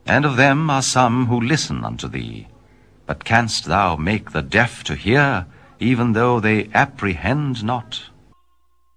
And of them are some who listen unto thee. But canst thou make the deaf to hear, even though they apprehend not?